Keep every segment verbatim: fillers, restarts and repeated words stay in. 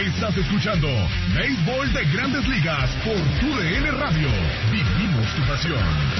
Estás escuchando Béisbol de Grandes Ligas por Tu D N Radio. Vivimos tu pasión.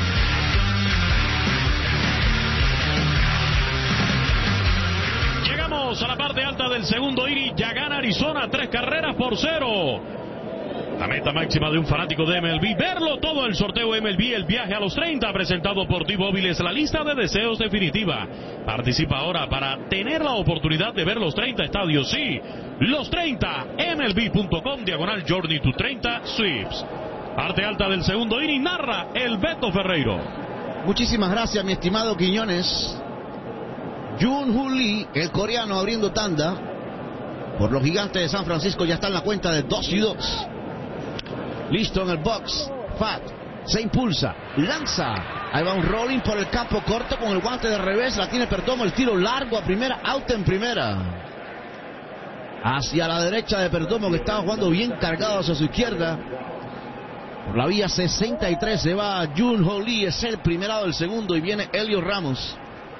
Llegamos a la parte alta del segundo inning. Ya gana Arizona tres carreras por cero. La meta máxima de un fanático de M L B, verlo todo. El sorteo M L B, el viaje a los treinta, presentado por T-Mobile, la lista de deseos definitiva. Participa ahora para tener la oportunidad de ver los treinta estadios. Sí, los treinta, M L B punto com, diagonal Journey to treinta Sweeps. Parte alta del segundo inning, narra el Beto Ferreiro. Muchísimas gracias, mi estimado Quiñones. Jun-Hoo Lee, el coreano, abriendo tanda por los Gigantes de San Francisco. Ya está en la cuenta de dos y dos. Listo en el box. Fat se impulsa, lanza. Ahí va un rolling por el campo corto con el guante de revés. La tiene Perdomo, el tiro largo a primera, out en primera. Hacia la derecha de Perdomo, que estaba jugando bien cargado hacia su izquierda. Por la vía sesenta y tres se va Jun-Hoo Lee, es el primerado del segundo, y viene Heliot Ramos.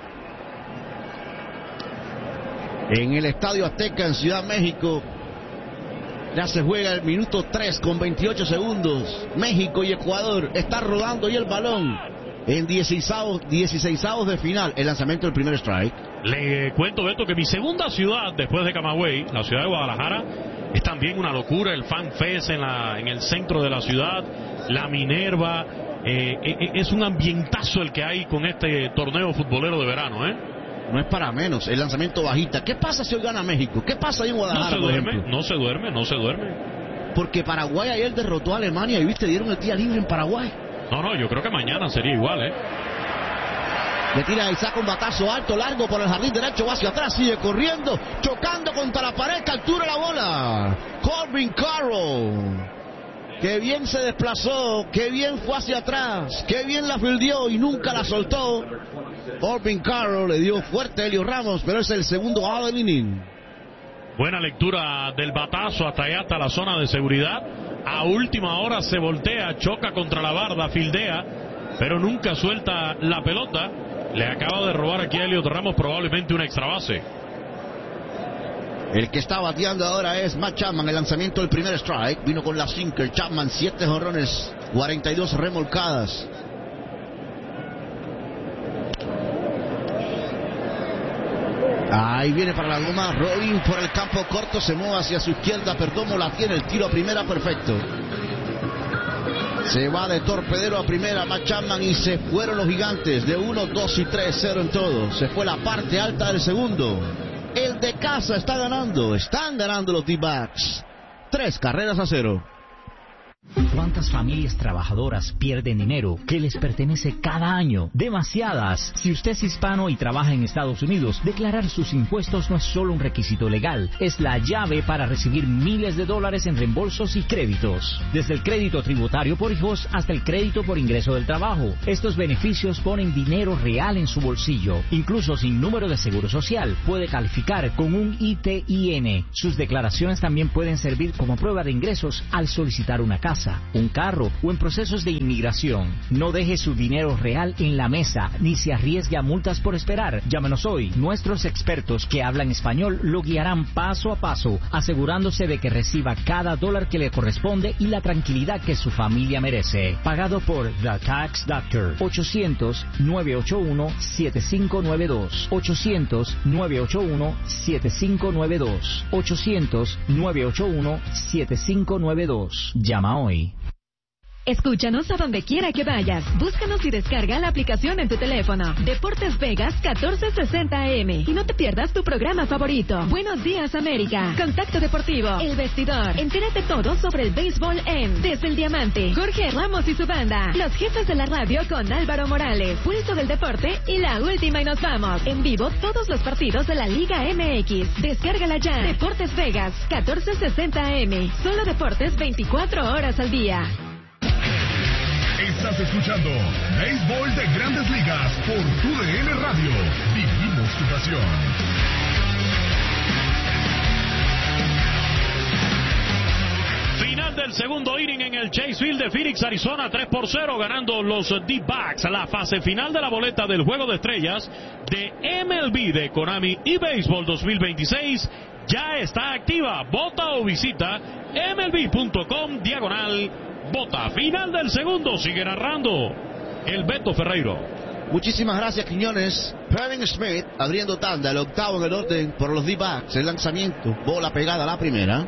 En el Estadio Azteca en Ciudad México. Ya se juega el minuto tres con veintiocho segundos. México y Ecuador. Está rodando y el balón en dieciseisavos de final. El lanzamiento del primer strike. Le cuento, Beto, que mi segunda ciudad después de Camagüey, la ciudad de Guadalajara, es también una locura. El Fan Fest en, la, en el centro de la ciudad, la Minerva. Eh, eh, es un ambientazo el que hay con este torneo futbolero de verano, ¿eh? No es para menos, el lanzamiento bajita. ¿Qué pasa si hoy gana México? ¿Qué pasa ahí en Guadalajara? No se duerme, no se duerme, no se duerme. Porque Paraguay ayer derrotó a Alemania y viste, dieron el día libre en Paraguay. No, no, yo creo que mañana sería igual, ¿eh? Le tira y saca un batazo alto, largo por el jardín derecho, va hacia atrás, sigue corriendo, chocando contra la pared, captura la bola. Corbin Carroll. Qué bien se desplazó, qué bien fue hacia atrás, qué bien la fildeó y nunca la soltó. Corbin Carroll le dio fuerte a Heliot Ramos, pero es el segundo out del inning. Buena lectura del batazo hasta allá, hasta la zona de seguridad. A última hora se voltea, choca contra la barda, fildea, pero nunca suelta la pelota. Le acaba de robar aquí a Heliot Ramos probablemente una extra base. El que está bateando ahora es Matt Chapman. El lanzamiento del primer strike vino con la sinker. Chapman, siete jonrones, cuarenta y dos remolcadas. Ahí viene para la goma, rolling por el campo corto, se mueve hacia su izquierda, Perdomo la tiene, el tiro a primera, perfecto. Se va de torpedero a primera Matt Chapman y se fueron los Gigantes de uno, dos y tres, cero en todo. Se fue la parte alta del segundo. El de casa está ganando, están ganando los D-Backs. Tres carreras a cero. ¿Cuántas familias trabajadoras pierden dinero que les pertenece cada año? Demasiadas. Si usted es hispano y trabaja en Estados Unidos, declarar sus impuestos no es solo un requisito legal, es la llave para recibir miles de dólares en reembolsos y créditos. Desde el crédito tributario por hijos hasta el crédito por ingreso del trabajo. Estos beneficios ponen dinero real en su bolsillo. Incluso sin número de seguro social, puede calificar con un I T I N. Sus declaraciones también pueden servir como prueba de ingresos al solicitar una casa, un carro o en procesos de inmigración. No deje su dinero real en la mesa ni se arriesgue a multas por esperar. Llámenos hoy. Nuestros expertos que hablan español lo guiarán paso a paso, asegurándose de que reciba cada dólar que le corresponde y la tranquilidad que su familia merece. Pagado por The Tax Doctor. ochocientos, nueve ocho uno, siete cinco nueve dos. ochocientos, nueve ocho uno, siete cinco nueve dos. ochocientos, nueve ocho uno, siete cinco nueve dos. Llama hoy. Escúchanos a donde quiera que vayas. Búscanos y descarga la aplicación en tu teléfono. Deportes Vegas catorce sesenta A M. Y no te pierdas tu programa favorito. Buenos días, América. Contacto Deportivo. El Vestidor. Entérate todo sobre el béisbol en Desde el Diamante. Jorge Ramos y su banda. Los jefes de la radio con Álvaro Morales. Pulso del deporte y la última y nos vamos. En vivo todos los partidos de la Liga M X. Descárgala ya. Deportes Vegas catorce sesenta A M. Solo deportes veinticuatro horas al día. Estás escuchando Béisbol de Grandes Ligas por Tu D N Radio. Vivimos tu pasión. Final del segundo inning en el Chase Field de Phoenix, Arizona, tres por cero, ganando los D-Backs la fase final de la boleta del Juego de Estrellas de M L B de Konami y Béisbol dos mil veintiséis. ya está activa. Vota o visita M L B punto com diagonal vota. Final del segundo, sigue narrando el Beto Ferreiro. Muchísimas gracias, Quiñones. Pevin Smith abriendo tanda, el octavo en el orden por los D-backs. El lanzamiento, bola pegada a la primera.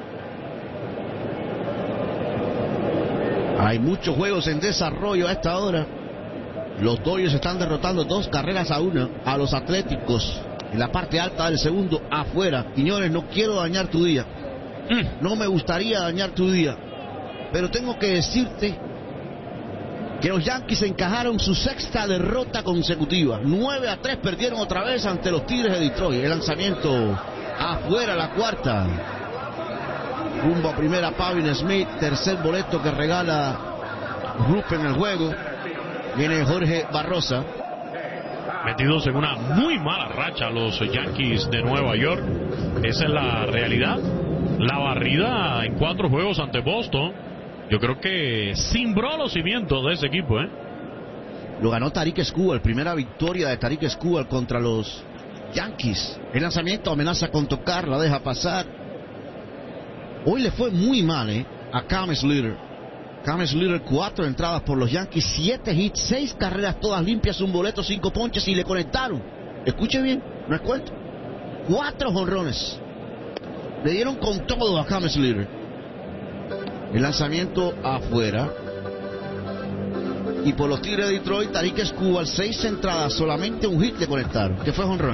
Hay muchos juegos en desarrollo a esta hora. Los Dodgers están derrotando dos carreras a una a los Atléticos en la parte alta del segundo, afuera. Quiñones, no quiero dañar tu día. Mm. No me gustaría dañar tu día. Pero tengo que decirte que los Yankees encajaron su sexta derrota consecutiva. nueve a tres perdieron otra vez ante los Tigres de Detroit. El lanzamiento afuera, la cuarta. Rumbo a primera, Pavin Smith. Tercer boleto que regala Rupp en el juego. Viene Jorge Barrosa. Metidos en una muy mala racha los Yankees de Nueva York. Esa es la realidad. La barrida en cuatro juegos ante Boston, yo creo que cimbró los cimientos de ese equipo, ¿eh? Lo ganó Tarik Skubal, primera victoria de Tarik Skubal contra los Yankees. El lanzamiento amenaza con tocar, la deja pasar. Hoy le fue muy mal, ¿eh? A Cam Slater. Cam Slater, cuatro entradas por los Yankees, siete hits, seis carreras todas limpias, un boleto, cinco ponches y le conectaron. Escuche bien, no es cuento. Cuatro jonrones. Le dieron con todo a Cam Slater. El lanzamiento afuera. Y por los Tigres de Detroit, Tarik Skubal, seis entradas, solamente un hit le conectaron, que fue jonrón.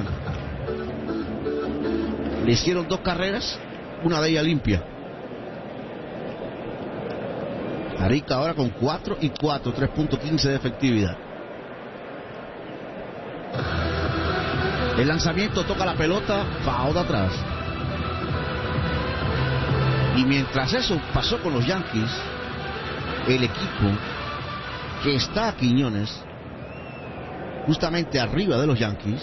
Le hicieron dos carreras, una de ellas limpia. Tarik ahora con cuatro y cuatro, tres punto quince de efectividad. El lanzamiento toca la pelota, foul de atrás. Y mientras eso pasó con los Yankees, el equipo que está a Quiñones, justamente arriba de los Yankees,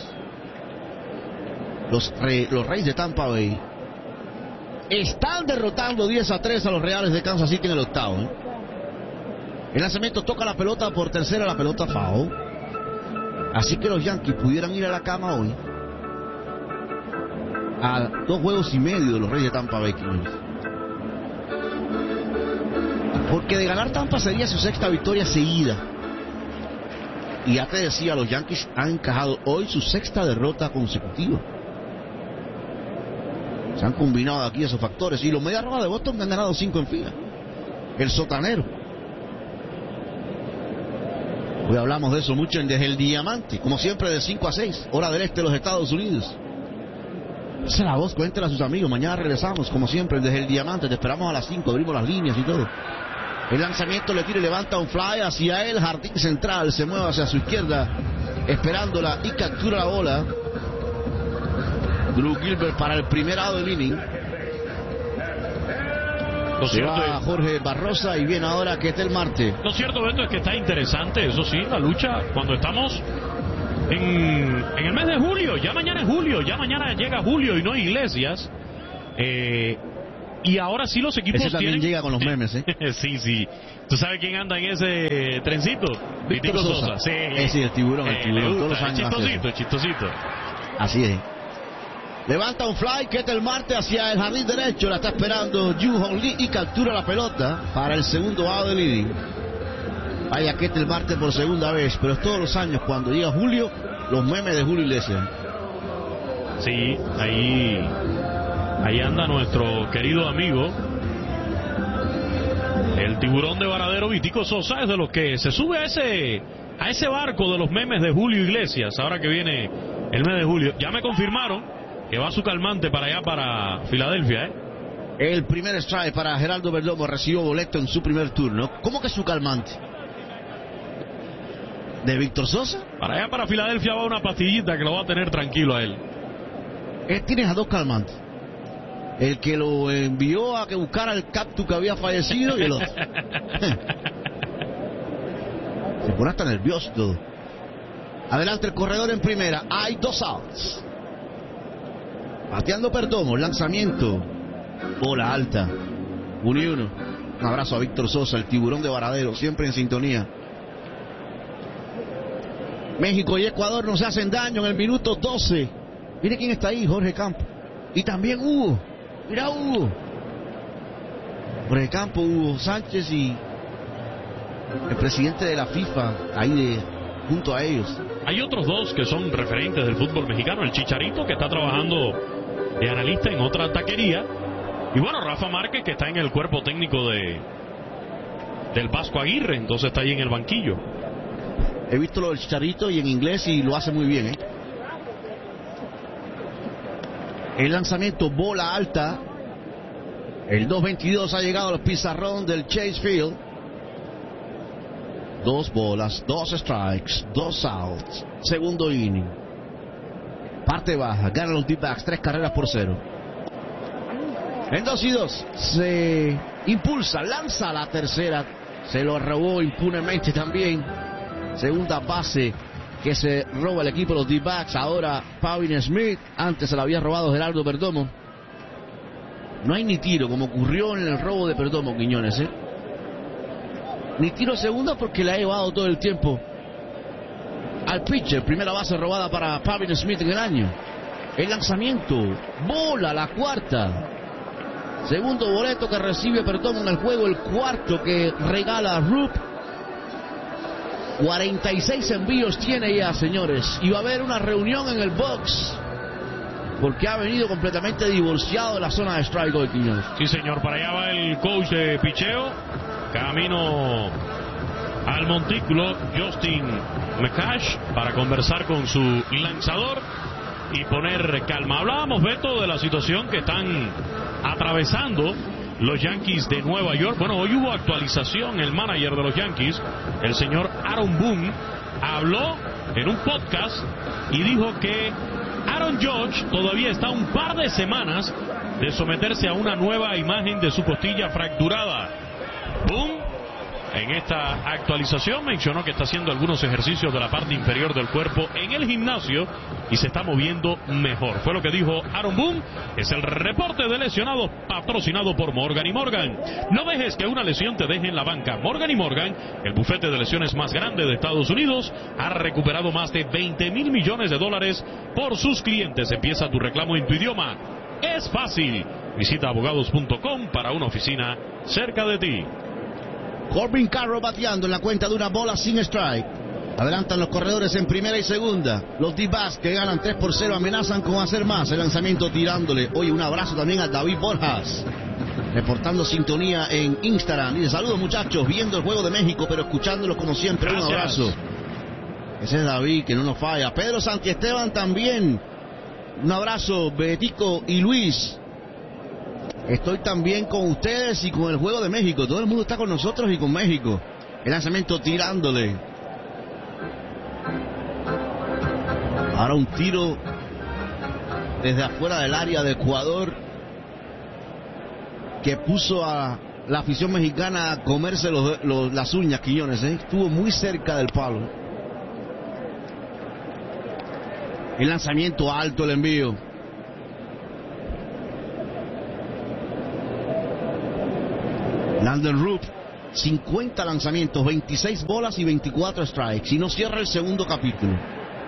los, re, los Reyes de Tampa Bay, están derrotando diez a tres a los Reales de Kansas City en el octavo, ¿eh? El lanzamiento toca la pelota por tercera, la pelota foul. Así que los Yankees pudieran ir a la cama hoy a dos juegos y medio de los Reyes de Tampa Bay. Porque de ganar Tampa sería su sexta victoria seguida. Y ya te decía, los Yankees han encajado hoy su sexta derrota consecutiva. Se han combinado aquí esos factores. Y los Medias Rojas de Boston han ganado cinco en fila. El sotanero. Hoy hablamos de eso mucho en Desde el Diamante, como siempre de cinco a seis, hora del este de los Estados Unidos. Esa es la voz, cuéntela a sus amigos. Mañana regresamos, como siempre, Desde el Diamante. Te esperamos a las cinco, abrimos las líneas y todo. El lanzamiento le tira y levanta un fly hacia el jardín central. Se mueve hacia su izquierda, esperándola y captura la bola. Drew Gilbert para el primer out del inning. Lo Se va Jorge Barrosa y viene ahora Ketel Marte. Lo cierto, Beto, es que está interesante, eso sí, la lucha cuando estamos en, en el mes de julio. Ya mañana es julio, ya mañana llega julio y no Iglesias. Eh, y ahora sí los equipos ese también tienen... llega con los memes, ¿eh? Sí, sí. ¿Tú sabes quién anda en ese trencito? Víctor Sosa. Sosa. Sí, eh, sí, el tiburón, el tiburón. Eh, Todos los años chistosito, chistosito. Así es. Levanta un fly, Ketel Marte hacia el jardín derecho, la está esperando Jung-Hong Lee y captura la pelota para el segundo out del inning. Vaya Ketel Marte por segunda vez, pero es todos los años cuando llega Julio, los memes de Julio Iglesias. Sí, ahí, ahí anda nuestro querido amigo, el tiburón de Varadero, Vitico Sosa, es de los que se sube a ese, a ese barco de los memes de Julio Iglesias, ahora que viene el mes de julio. Ya me confirmaron que va su calmante para allá, para Filadelfia, ¿eh? El primer strike para Geraldo Perdomo, recibió boleto en su primer turno. ¿Cómo que su calmante? ¿De Víctor Sosa? Para allá, para Filadelfia, va una pastillita que lo va a tener tranquilo a él. Él tiene a dos calmantes. El que lo envió a que buscara el cactus que había fallecido y el otro. Se pone hasta nervioso todo. Adelante el corredor en primera. Hay dos outs. Bateando Perdomo, lanzamiento, bola alta, uno y uno. Un abrazo a Víctor Sosa, el tiburón de Varadero, siempre en sintonía. México y Ecuador no se hacen daño en el minuto doce. Mire quién está ahí, Jorge Campos. Y también Hugo. Mira Hugo. Por el campo Hugo Sánchez y el presidente de la FIFA ahí de, junto a ellos. Hay otros dos que son referentes del fútbol mexicano. El Chicharito, que está trabajando de analista en otra taquería. Y bueno, Rafa Márquez, que está en el cuerpo técnico de del Vasco Aguirre, entonces está ahí en el banquillo. He visto lo del Chicharito y en inglés y lo hace muy bien, ¿eh? El lanzamiento, bola alta. El dos veintidós ha llegado al pizarrón del Chase Field. Dos bolas, dos strikes, dos outs. Segundo inning. Parte baja, ganan los D-backs, tres carreras por cero. En dos y dos se impulsa, lanza la tercera. Se lo robó impunemente también. Segunda base que se roba el equipo de los D-backs. Ahora Pavin Smith. Antes se la había robado Gerardo Perdomo. No hay ni tiro, como ocurrió en el robo de Perdomo, Quiñones, ¿eh? Ni tiro segunda porque le ha llevado todo el tiempo al pitcher. Primera base robada para Pavin Smith en el año. El lanzamiento, bola la cuarta. Segundo boleto que recibe Perdomo en el juego. El cuarto que regala Rupp. cuarenta y seis envíos tiene ya, señores. Y va a haber una reunión en el box, porque ha venido completamente divorciado de la zona de strike hoy, Quiñones. Sí, señor. Para allá va el coach de picheo. Camino al montículo, Justin McCash, para conversar con su lanzador y poner calma. Hablábamos, Beto, de la situación que están atravesando los Yankees de Nueva York. Bueno, hoy hubo actualización. El manager de los Yankees, el señor Aaron Boone, habló en un podcast y dijo que Aaron Judge todavía está un par de semanas de someterse a una nueva imagen de su costilla fracturada. Boone, en esta actualización, mencionó que está haciendo algunos ejercicios de la parte inferior del cuerpo en el gimnasio y se está moviendo mejor. Fue lo que dijo Aaron Boone. Es el reporte de lesionados patrocinado por Morgan y Morgan. No dejes que una lesión te deje en la banca. Morgan y Morgan, el bufete de lesiones más grande de Estados Unidos, ha recuperado más de veinte mil millones de dólares por sus clientes. Empieza tu reclamo en tu idioma. Es fácil. Visita abogados punto com para una oficina cerca de ti. Corbin Carroll bateando en la cuenta de una bola sin strike. Adelantan los corredores en primera y segunda. Los D-backs que ganan tres por cero amenazan con hacer más. El lanzamiento tirándole. Oye, un abrazo también a David Borjas, reportando sintonía en Instagram. Dice: saludos muchachos, viendo el juego de México, pero escuchándolos como siempre. Gracias. Un abrazo. Ese es David, que no nos falla. Pedro Santiesteban también. Un abrazo, Betico y Luis. Estoy también con ustedes y con el juego de México. Todo el mundo está con nosotros y con México. El lanzamiento tirándole. Ahora un tiro desde afuera del área de Ecuador que puso a la afición mexicana a comerse los, los, las uñas, Quiñones, ¿eh? Estuvo muy cerca del palo. El lanzamiento alto, el envío. Landon Rupp, cincuenta lanzamientos, veintiséis bolas y veinticuatro strikes. Y no cierra el segundo capítulo.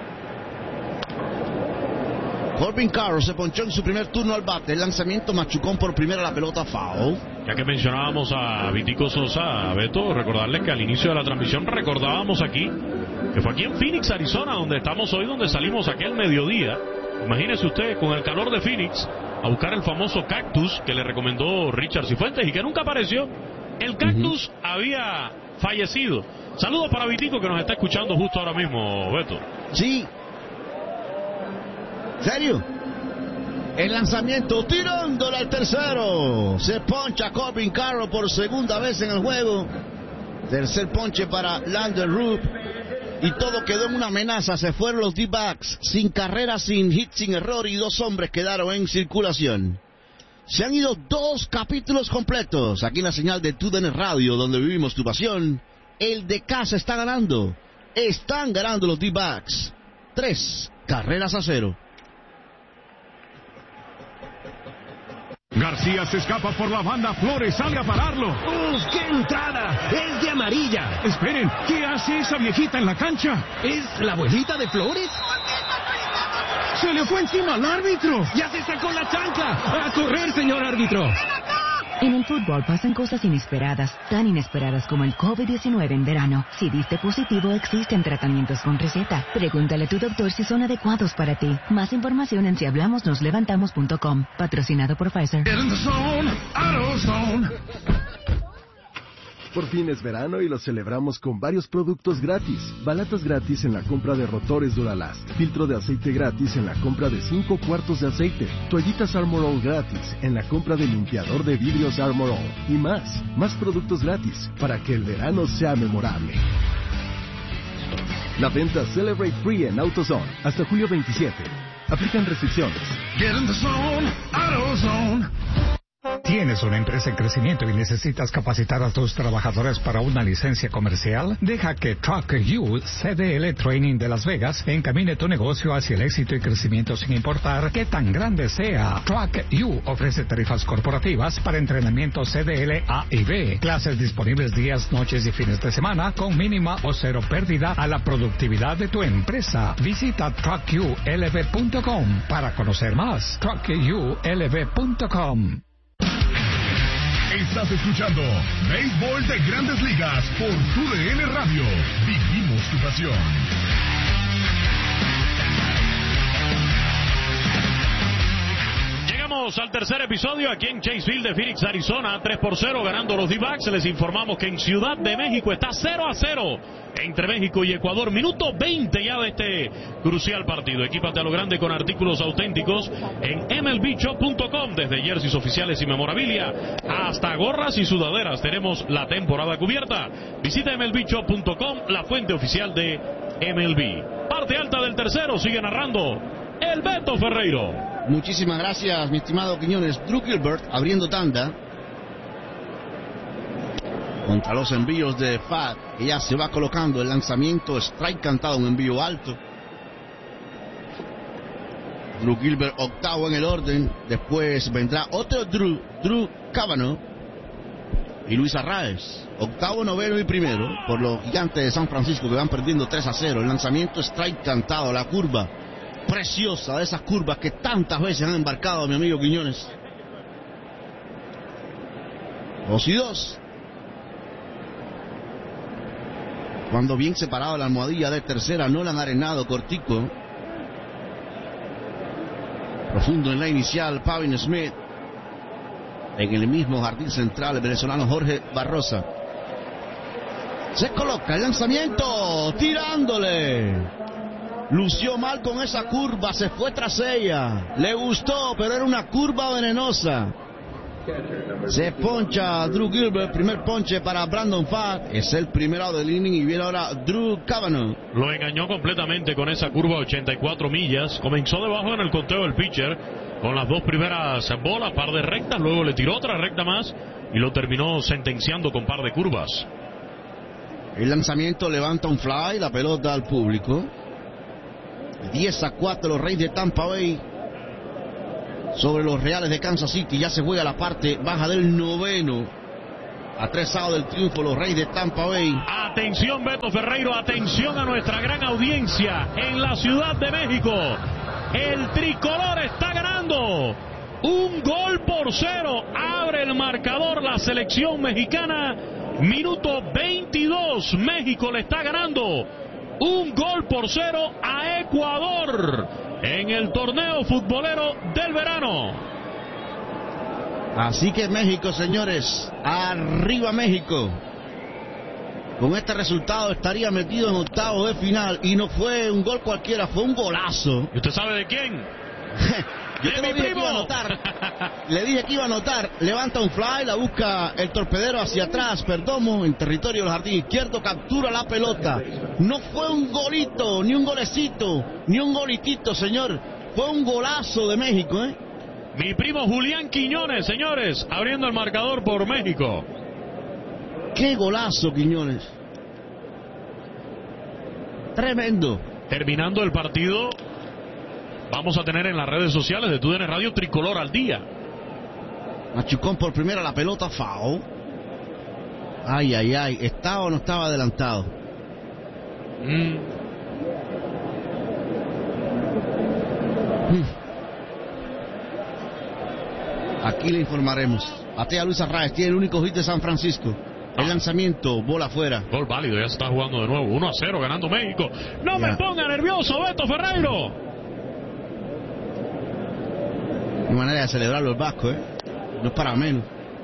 Corbin Carroll se ponchó en su primer turno al bate. El lanzamiento machucón por primera, la pelota foul. Ya que mencionábamos a Vitico Sosa, Beto, recordarles que al inicio de la transmisión recordábamos aquí que fue aquí en Phoenix, Arizona, donde estamos hoy, donde salimos aquel mediodía. Imagínese usted, con el calor de Phoenix, a buscar el famoso cactus que le recomendó Richard Cifuentes y que nunca apareció. El cactus uh-huh. había fallecido. Saludos para Vitico, que nos está escuchando justo ahora mismo, Beto. Sí. ¿Serio? El lanzamiento tirándole al tercero. Se poncha Corbin Carroll por segunda vez en el juego. Tercer ponche para Landon Rupp. Y todo quedó en una amenaza. Se fueron los D-backs sin carrera, sin hit, sin error. Y dos hombres quedaron en circulación. Se han ido dos capítulos completos aquí en la señal de T U D N Radio, donde vivimos tu pasión. El de casa está ganando. Están ganando los D-backs. Tres carreras a cero. García se escapa por la banda. Flores sale a pararlo. ¡Uf, qué entrada! ¡Es de amarilla! Esperen, ¿qué hace esa viejita en la cancha? ¿Es la abuelita de Flores? ¡Se le fue encima al árbitro! ¡Ya se sacó la chancla! ¡A correr, señor árbitro! En el fútbol pasan cosas inesperadas, tan inesperadas como el COVID diecinueve en verano. Si diste positivo, existen tratamientos con receta. Pregúntale a tu doctor si son adecuados para ti. Más información en si hablamos nos levantamos punto com. Patrocinado por Pfizer. Por fin es verano y lo celebramos con varios productos gratis. Balatas gratis en la compra de rotores Duralast. Filtro de aceite gratis en la compra de cinco cuartos de aceite. Toallitas Armor All gratis en la compra de limpiador de vidrios Armor All. Y más, más productos gratis para que el verano sea memorable. La venta Celebrate Free en AutoZone hasta julio veintisiete. Aplican restricciones. Get in the zone, AutoZone. ¿Tienes una empresa en crecimiento y necesitas capacitar a tus trabajadores para una licencia comercial? Deja que Truck U C D L Training de Las Vegas encamine tu negocio hacia el éxito y crecimiento sin importar qué tan grande sea. Truck U ofrece tarifas corporativas para entrenamiento C D L A y B, clases disponibles días, noches y fines de semana con mínima o cero pérdida a la productividad de tu empresa. Visita truck u l v punto com para conocer más. truck u l v punto com. Estás escuchando Béisbol de Grandes Ligas por Tu D N Radio. Vivimos tu pasión. Llegamos al tercer episodio aquí en Chase Field de Phoenix, Arizona, tres por cero ganando los D-backs. Les informamos que en Ciudad de México está cero a cero entre México y Ecuador. Minuto veinte ya de este crucial partido. Equípate a lo grande con artículos auténticos en M L B shop punto com. Desde jerseys oficiales y memorabilia hasta gorras y sudaderas. Tenemos la temporada cubierta. Visita M L B shop punto com, la fuente oficial de M L B. Parte alta del tercero, sigue narrando el Beto Ferreiro. Muchísimas gracias, mi estimado Quiñones. Drew Gilbert abriendo tanda contra los envíos de Fad, que ya se va colocando el lanzamiento, strike cantado, un envío alto. Drew Gilbert octavo en el orden, después vendrá otro Drew, Drew Cavanaugh y Luis Arraez, octavo, noveno y primero, por los Gigantes de San Francisco que van perdiendo tres a cero. El lanzamiento, strike cantado, la curva preciosa de esas curvas que tantas veces han embarcado, mi amigo Quiñones. Dos y dos. Cuando bien separado la almohadilla de tercera, no la han arenado cortico. Profundo en la inicial, Pavin Smith. En el mismo jardín central, el venezolano Jorge Barrosa. Se coloca el lanzamiento, tirándole. Lució mal con esa curva, se fue tras ella. Le gustó, pero era una curva venenosa. Se poncha Drew Gilbert, primer ponche para Brandon Pfaadt. Es el primer out del inning y viene ahora Drew Cavanaugh. Lo engañó completamente con esa curva ochenta y cuatro millas. Comenzó debajo en el conteo del pitcher con las dos primeras bolas, par de rectas, luego le tiró otra recta más y lo terminó sentenciando con par de curvas. El lanzamiento levanta un fly, la pelota al público. diez a cuatro los Reyes de Tampa Bay sobre los Reales de Kansas City. Ya se juega la parte baja del noveno. A tres outs del triunfo los Reyes de Tampa Bay. Atención, Beto Ferreiro, atención a nuestra gran audiencia en la Ciudad de México. El tricolor está ganando un gol por cero. Abre el marcador la selección mexicana. Minuto veintidós. México le está ganando un gol por cero a Ecuador en el torneo futbolero del verano. Así que México, señores, arriba México. Con este resultado estaría metido en octavo de final y no fue un gol cualquiera, fue un golazo. ¿Y usted sabe de quién? Yo te lo dije que iba a anotar. Le dije que iba a anotar. Levanta un fly, la busca el torpedero hacia atrás. Perdomo en territorio del jardín izquierdo. Captura la pelota. No fue un golito, ni un golecito, ni un golitito, señor. Fue un golazo de México, ¿eh? Mi primo Julián Quiñones, señores, abriendo el marcador por México. ¡Qué golazo, Quiñones! Tremendo. Terminando el partido, vamos a tener en las redes sociales de Tu D N Radio Tricolor al día. Machucón por primera la pelota, foul. Ay, ay, ay. ¿Estaba o no estaba adelantado? Mm. Aquí le informaremos. Batea Luis Arraez, tiene el único hit de San Francisco. El ah. lanzamiento, bola afuera. Gol válido, ya se está jugando de nuevo. uno a cero ganando México. No yeah. me ponga nervioso, Beto Ferreiro. Qué manera de celebrarlo el Vasco, ¿eh? No es para menos.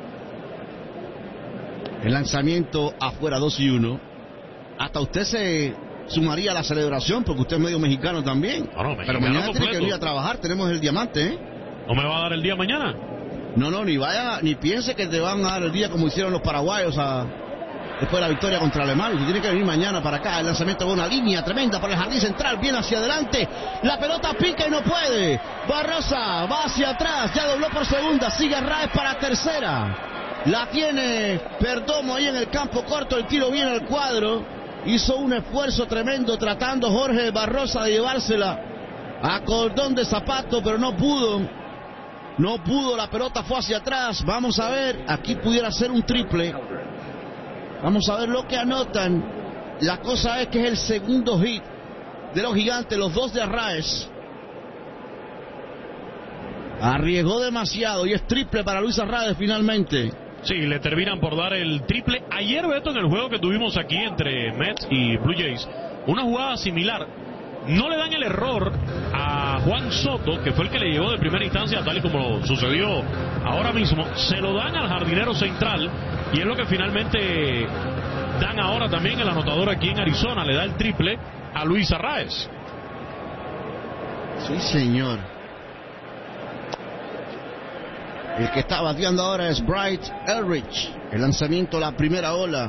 El lanzamiento afuera, dos y uno. Hasta usted se sumaría a la celebración porque usted es medio mexicano también. No, no, pero mañana completo. Tiene que venir a trabajar, tenemos el diamante, ¿eh? ¿No me va a dar el día mañana? No, no, ni vaya, ni piense que te van a dar el día como hicieron los paraguayos a, después de la victoria contra Alemania. Usted tiene que venir mañana para acá. El lanzamiento de una línea tremenda para el jardín central, bien hacia adelante. La pelota pica y no puede. Barrosa va hacia atrás, ya dobló por segunda, sigue Arraez para tercera. La tiene Perdomo ahí en el campo corto, el tiro viene al cuadro. Hizo un esfuerzo tremendo tratando Jorge Barrosa de llevársela a cordón de zapato, pero no pudo. No pudo, la pelota fue hacia atrás. Vamos a ver, aquí pudiera ser un triple. Vamos a ver lo que anotan. La cosa es que es el segundo hit de los Gigantes, los dos de Arraez. Arriesgó demasiado y es triple para Luis Arraez finalmente. Sí, le terminan por dar el triple. Ayer, Beto, en el juego que tuvimos aquí entre Mets y Blue Jays, una jugada similar. No le dan el error a Juan Soto, que fue el que le llegó de primera instancia, tal y como sucedió ahora mismo. Se lo dan al jardinero central y es lo que finalmente dan ahora también el anotador aquí en Arizona. Le da el triple a Luis Arraez. Sí, señor. El que está bateando ahora es Bright Elrich. El lanzamiento, la primera ola.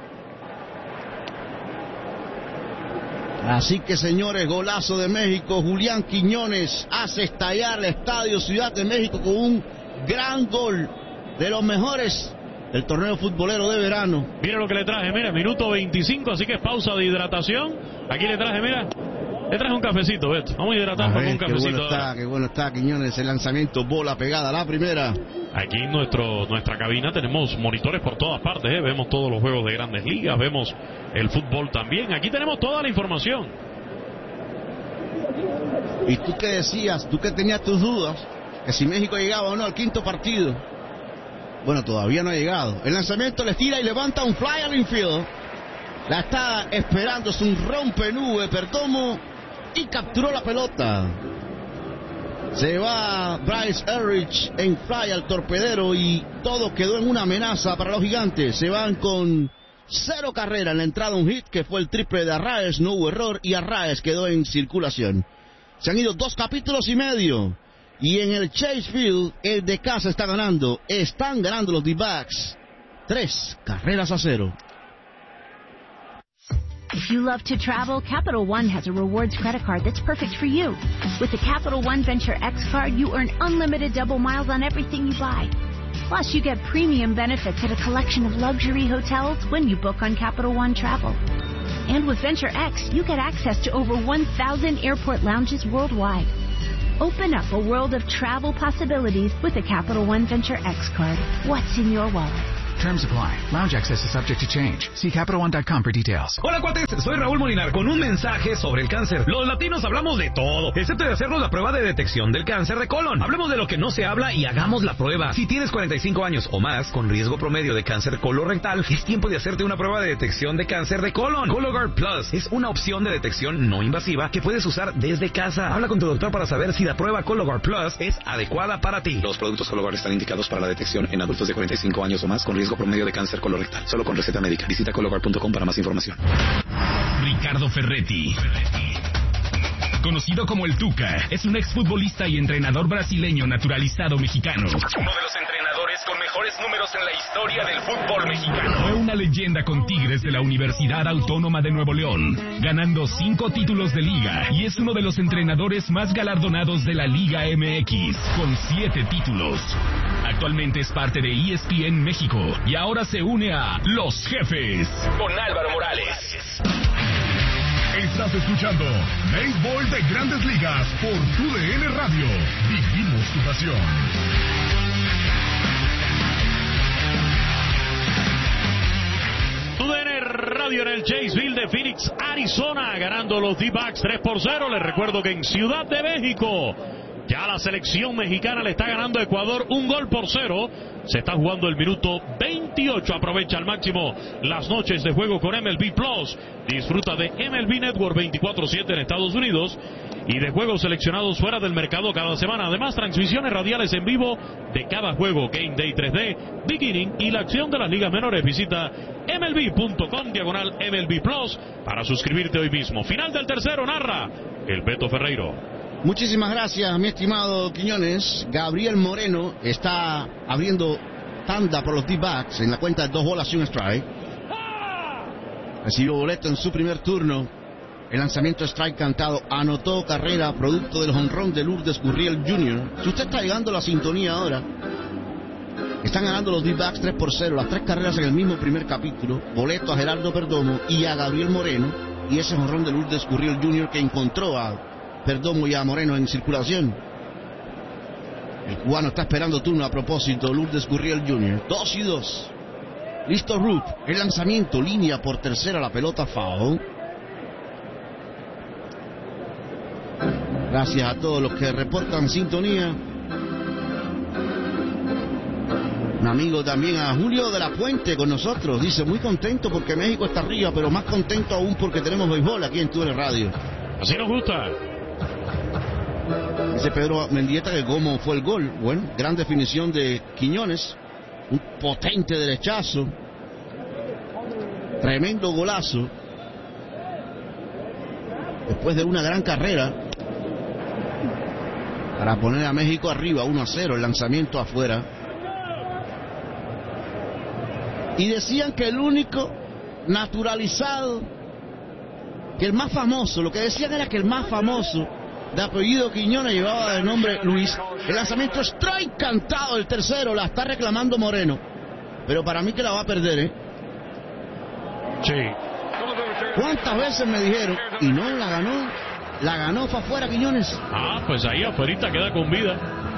Así que, señores, golazo de México. Julián Quiñones hace estallar el Estadio Ciudad de México con un gran gol, de los mejores del torneo futbolero de verano. Mira lo que le traje, mira, minuto veinticinco, así que es pausa de hidratación. Aquí le traje, mira, le traje un cafecito, Beto. Vamos a hidratar con un cafecito. Qué bueno está, qué bueno está, Quiñones, el lanzamiento, bola pegada, la primera. Aquí en nuestro, nuestra cabina tenemos monitores por todas partes, ¿eh? Vemos todos los juegos de Grandes Ligas, vemos el fútbol también. Aquí tenemos toda la información. ¿Y tú qué decías? ¿Tú que tenías tus dudas? Que si México llegaba o no al quinto partido. Bueno, todavía no ha llegado. El lanzamiento le tira y levanta un fly al infield. La está esperando, es un rompenube, Perdomo, y capturó la pelota. Se va Bryce Elrich en fly al torpedero y todo quedó en una amenaza para los Gigantes. Se van con cero carrera en la entrada, un hit que fue el triple de Arraez, no hubo error y Arraez quedó en circulación. Se han ido dos capítulos y medio y en el Chase Field el de casa está ganando. Están ganando los D-backs tres carreras a cero. If you love to travel, Capital One has a rewards credit card that's perfect for you. With the Capital One Venture X card, you earn unlimited double miles on everything you buy. Plus, you get premium benefits at a collection of luxury hotels when you book on Capital One Travel. And with Venture X, you get access to over one thousand airport lounges worldwide. Open up a world of travel possibilities with the Capital One Venture X card. What's in your wallet? Terms apply. Lounge access is subject to change. See Capital One dot com for details. Hola, cuates. Soy Raúl Molinar con un mensaje sobre el cáncer. Los latinos hablamos de todo, excepto de hacernos la prueba de detección del cáncer de colon. Hablemos de lo que no se habla y hagamos la prueba. Si tienes cuarenta y cinco años o más, con riesgo promedio de cáncer colorectal, es tiempo de hacerte una prueba de detección de cáncer de colon. Cologuard Plus es una opción de detección no invasiva que puedes usar desde casa. Habla con tu doctor para saber si la prueba Cologuard Plus es adecuada para ti. Los productos Cologuard están indicados para la detección en adultos de cuarenta y cinco años o más con riesgo promedio de cáncer colorectal. Solo con receta médica. Visita cologuard punto com para más información. Ricardo Ferretti, conocido como el Tuca, es un exfutbolista y entrenador brasileño naturalizado mexicano. Uno de los entrenadores con mejores números en la historia del fútbol mexicano. Fue una leyenda con Tigres de la Universidad Autónoma de Nuevo León, ganando cinco títulos de liga, y es uno de los entrenadores más galardonados de la Liga M X, con siete títulos. Actualmente es parte de E S P N México y ahora se une a Los Jefes con Álvaro Morales. Estás escuchando Béisbol de Grandes Ligas por Tu D N Radio. Vivimos tu pasión. Tu D N Radio en el Chase Field de Phoenix, Arizona, ganando los D-backs tres por cero. Les recuerdo que en Ciudad de México Ya la selección mexicana le está ganando a Ecuador un gol por cero. Se está jugando el minuto veintiocho. Aprovecha al máximo las noches de juego con M L B Plus. Disfruta de M L B Network veinticuatro siete en Estados Unidos y de juegos seleccionados fuera del mercado cada semana. Además, transmisiones radiales en vivo de cada juego, Game Day tres D, Beginning y la acción de las ligas menores. Visita M L B punto com diagonal M L B Plus para suscribirte hoy mismo. Final del tercero, narra el Beto Ferreiro. Muchísimas gracias, mi estimado Quiñones. Gabriel Moreno está abriendo tanda por los D-backs en la cuenta de dos bolas y un strike. Recibió boleto en su primer turno. El lanzamiento strike cantado, anotó carrera producto del jonrón de Lourdes Gurriel junior Si usted está llegando a la sintonía ahora, están ganando los D-backs tres por cero, las tres carreras en el mismo primer capítulo. Boleto a Gerardo Perdomo y a Gabriel Moreno, y ese jonrón de Lourdes Gurriel junior que encontró a Perdomo y a Moreno en circulación. El cubano está esperando turno a propósito. Lourdes Gurriel junior dos y dos. Listo Roop. El lanzamiento, línea por tercera, la pelota foul. Gracias a todos los que reportan sintonía. Un amigo también, a Julio de la Puente, con nosotros. Dice, muy contento porque México está arriba, pero más contento aún porque tenemos béisbol aquí en T U N Radio. Así nos gusta. Dice Pedro Mendieta que cómo fue el gol. Bueno, gran definición de Quiñones. Un potente derechazo. Tremendo golazo. Después de una gran carrera para poner a México arriba uno a cero. El lanzamiento afuera. Y decían que el único naturalizado, que el más famoso, lo que decían era que el más famoso de apellido Quiñones llevaba de nombre Luis. El lanzamiento strike cantado, el tercero, la está reclamando Moreno, pero para mí que la va a perder, ¿eh? Sí. ¿Cuántas veces me dijeron? Y no la ganó, la ganó, fue afuera Quiñones. Ah, pues ahí afuera queda con vida.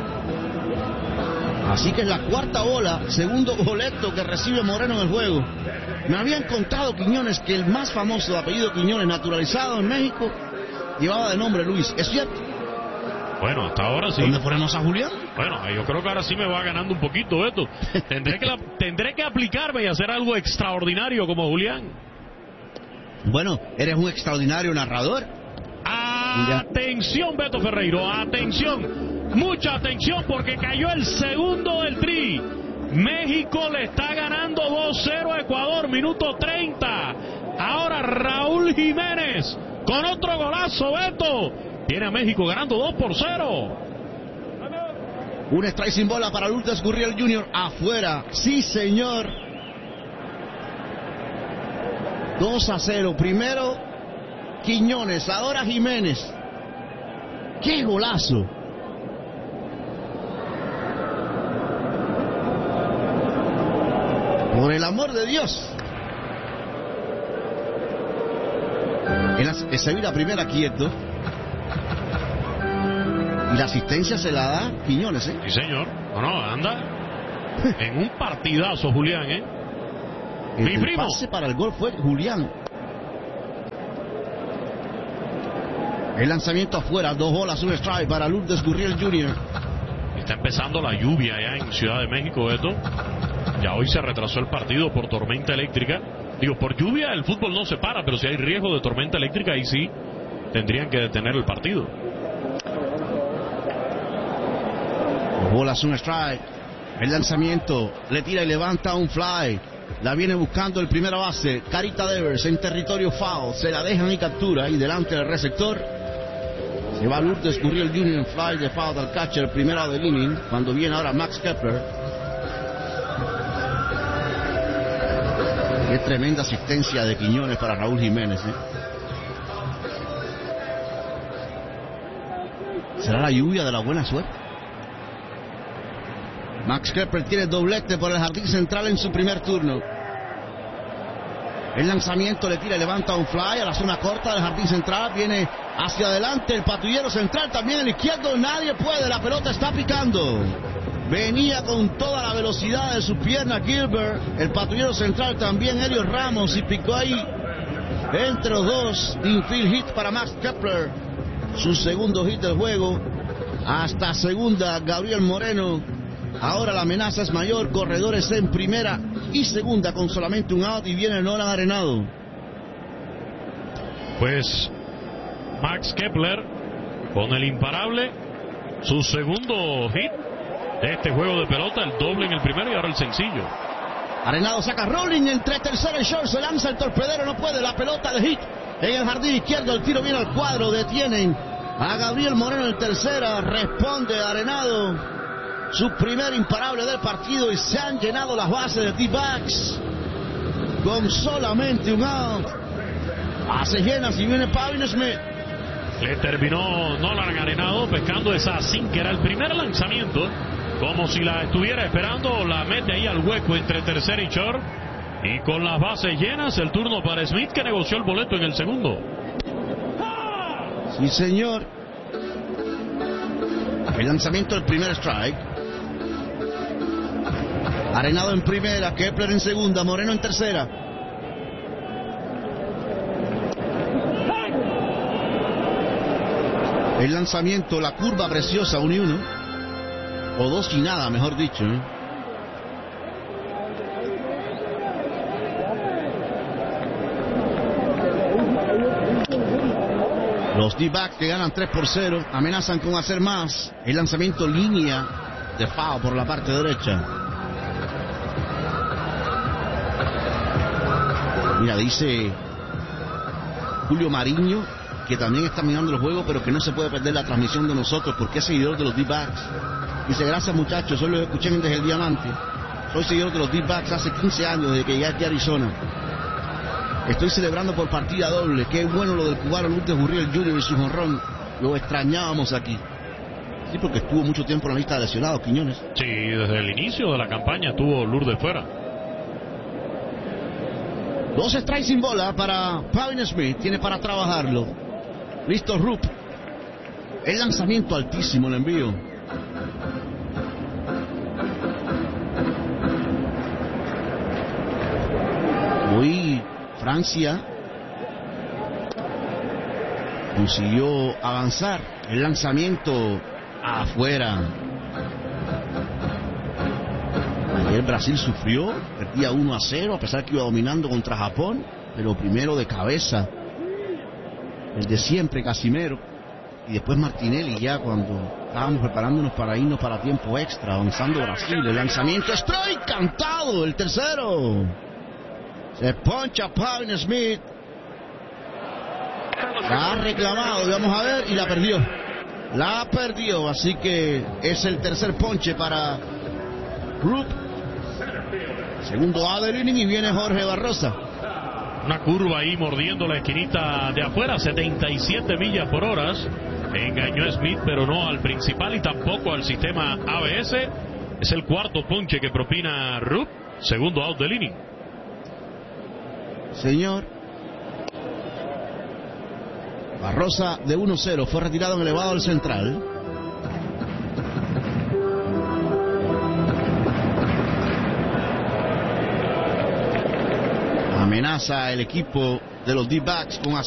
Así que es la cuarta bola, segundo boleto que recibe Moreno en el juego. Me habían contado Quiñones que el más famoso de apellido Quiñones naturalizado en México llevaba de nombre Luis. ¿Es cierto? Bueno, hasta ahora sí. ¿Dónde ponemos a Julián? Bueno, yo creo que ahora sí me va ganando un poquito esto. Tendré que, la, tendré que aplicarme y hacer algo extraordinario como Julián. Bueno, eres un extraordinario narrador. Atención, Beto Ferreiro, atención. Mucha atención porque cayó el segundo del tri. México le está ganando dos cero a Ecuador, minuto treinta. Ahora Raúl Jiménez con otro golazo, Beto. Tiene a México ganando dos por cero. Un strike sin bola para Lourdes Gurriel junior Afuera, sí señor. dos a cero. Primero Quiñones, ahora Jiménez. ¡Qué golazo! Por el amor de Dios. En la, se vio la primera quieto. Y la asistencia se la da Quiñones, ¿eh? Sí, señor. No, no, anda en un partidazo, Julián, ¿eh? El, Mi el primo. pase para el gol fue Julián. El lanzamiento afuera, dos bolas, un strike para Lourdes Gurriel junior Está empezando la lluvia ya en Ciudad de México, Beto. Ya hoy se retrasó el partido por tormenta eléctrica. Digo, por lluvia el fútbol no se para, pero si hay riesgo de tormenta eléctrica, ahí sí tendrían que detener el partido. Dos bolas, un strike. El lanzamiento, le tira y levanta un fly. La viene buscando el primera base, Carita Devers, en territorio foul. Se la dejan y captura y delante del receptor. Se va Lourdes Gurriel junior en fly de foul al catcher, primera del inning. Cuando viene ahora Max Kepler. Qué tremenda asistencia de Quiñones para Raúl Jiménez, ¿eh? ¿Será la lluvia de la buena suerte? Max Kepler tiene doblete por el jardín central en su primer turno. El lanzamiento, le tira y levanta un fly a la zona corta del jardín central. Viene hacia adelante el patrullero central, también el izquierdo. Nadie puede, la pelota está picando. Venía con toda la velocidad de su pierna Gilbert. El patrullero central también, Helios Ramos, y picó ahí entre los dos. Infield hit para Max Kepler, su segundo hit del juego. hasta segunda, Gabriel Moreno. Ahora la amenaza es mayor, corredores en primera y segunda con solamente un out y viene Nolan Arenado. Pues Max Kepler con el imparable, su segundo hit de este juego de pelota, el doble en el primero y ahora el sencillo. Arenado saca rolling entre tercera y short, se lanza el torpedero, no puede, la pelota de hit en el jardín izquierdo, el tiro viene al cuadro, detienen a Gabriel Moreno en tercera, responde Arenado. Su primer imparable del partido y se han llenado las bases de D-backs con solamente un out. Hace llenas y viene Pavin Smith. Le terminó Nolan Arenado pescando esa sinker al primer lanzamiento, como si la estuviera esperando, la mete ahí al hueco entre tercera y short. Y con las bases llenas, el turno para Smith, que negoció el boleto en el segundo. Sí, señor. El lanzamiento del primer strike. Arenado en primera, Kepler en segunda, Moreno en tercera. El lanzamiento, la curva preciosa, uno y uno. O dos y nada, mejor dicho. ¿eh? Los D-backs que ganan tres por cero, amenazan con hacer más. El lanzamiento línea de foul por la parte derecha. Mira, dice Julio Mariño que también está mirando el juego, pero que no se puede perder la transmisión de nosotros porque es seguidor de los D-backs. Dice, gracias muchachos, yo los escuché desde el Diamante. Soy seguidor de los D-backs hace quince años desde que llegué aquí a Arizona. Estoy celebrando por partida doble. Qué bueno lo del cubano Lourdes Gurriel junior y su jonrón. Lo extrañábamos aquí. Sí, porque estuvo mucho tiempo en la lista de lesionados, Quiñones. Sí, desde el inicio de la campaña tuvo Lourdes fuera. Dos strikes sin bola para Pavin Smith. Tiene para trabajarlo. Listo Rupp. El lanzamiento altísimo, el envío. Hoy Francia consiguió avanzar. El lanzamiento afuera. Ayer Brasil sufrió, perdía uno a cero a pesar que iba dominando contra Japón, pero primero de cabeza el de siempre, Casimero, y después Martinelli, ya cuando estábamos preparándonos para irnos para tiempo extra, avanzando Brasil. El lanzamiento strike, cantado, el tercero. Se poncha Pavin Smith. La ha reclamado, vamos a ver, y la perdió. La perdió, así que es el tercer ponche para Rupp. Segundo out del inning y viene Jorge Barrosa. Una curva ahí mordiendo la esquinita de afuera, setenta y siete millas por hora. Engañó a Smith, pero no al principal y tampoco al sistema A B S. Es el cuarto ponche que propina Rupp. Segundo out del inning. Señor. Barrosa de uno cero, fue retirado en elevado al central. Amenaza el equipo de los D-backs con